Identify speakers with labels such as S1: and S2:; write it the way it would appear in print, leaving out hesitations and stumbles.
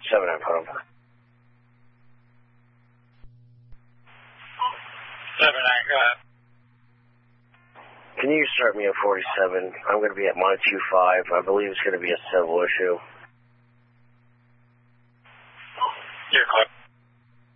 S1: 7-9, put him.
S2: 7-9, go ahead.
S1: Can you start me at 47? I'm going to be at -25. I believe it's going to be a civil issue.